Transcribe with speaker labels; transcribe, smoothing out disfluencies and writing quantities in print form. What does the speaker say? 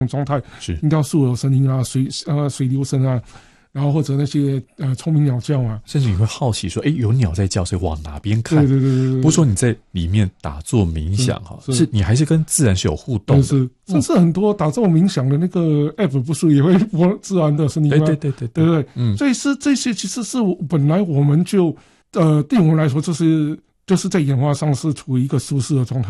Speaker 1: 状态，
Speaker 2: 是
Speaker 1: 听到树有声音啊，水流声啊，然后或者那些聪明鸟叫啊，
Speaker 2: 甚至你会好奇说，有鸟在叫，所以往哪边看？
Speaker 1: 对。
Speaker 2: 不是说你在里面打坐冥想哈，是你还是跟自然是有互动的。
Speaker 1: 是，甚至很多打坐冥想的那个 app 不是也会播自然的声音吗？对，所以是这些其实是本来我们就对我们来说就是在演化上是处于一个舒适的状态。